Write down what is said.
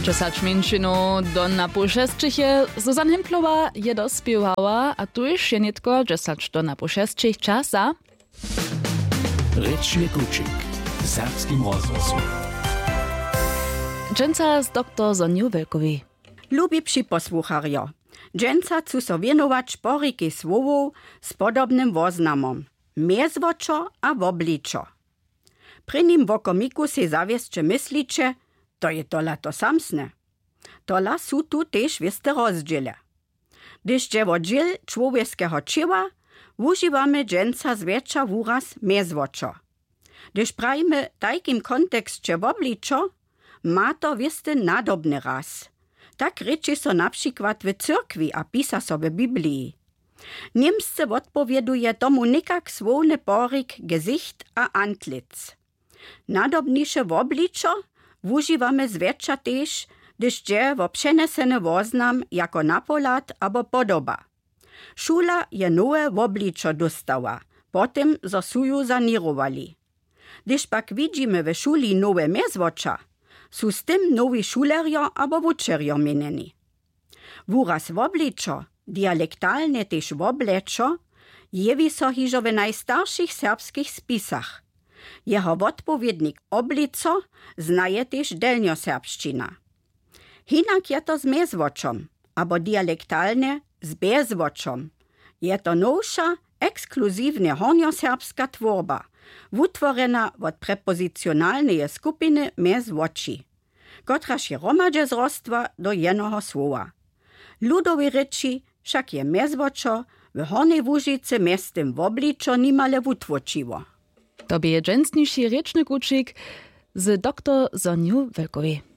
10 minut do na pół šestřiche. Zuzan Himplová je dospěwała, a tu już je nitko 10 do na pół šestřich časa. Rečny kučik w serbskim rozhlasu. Dżęca z dr Zoniu Welkowi. Lubi posłucharjo. Dżęca chcu so wienować poriki słowów z podobnym woznamom. Miezwoczo a wobliczo. Przy nim w okomiku se zawieszcze myślicie, to je tola to samsne. Tola su tu też wiste rozdziele. Gdyż dziewo dziel człowieckiego ciała, używamy dżęca zwietrza wyraz miezwoczo. Gdyż prajmy takim kontekście wobliczo, ma to wiste nadobny raz. Tak reči so na przykład w cyrkwi a pisa so w Biblii. Niemsce odpowieduje tomu nikak słowny porik Gesicht a Antlitz. Nadobnisze wobliczo używamy zwietrza też, gdyż dzieje wo przeneseny woznam jako napolat abo podoba. Szula je nowe wobliczo dostała, potem zo su ju sanirowali. Gdyż pak widzimy w szuli nowe miezwocza, su z tym nowi šulerjo abo wučerjo meneni. Wuraz wobliczo, dialektalne też wobleczo, jewi so hižo w najstarszych serbskich spisach. Jeho odpowiednik oblico znaje też delnioserbszczyna. Hinak je to z miezwoczom, abo dialektalne z bezwoczom. Je to nowsza, ekskluzywne hornioserbska tworba, wutworena od prepozycjonalnej skupiny miezwoči, kotraż je romadže zrostwa do jednoho słowa. Ludowi reči však je miezwoczo w Hornej Łužicy miestem wobliczo nimale wutwočiło. To je dżęsniejszy reczny kučik z dr Zoniu Welkowi.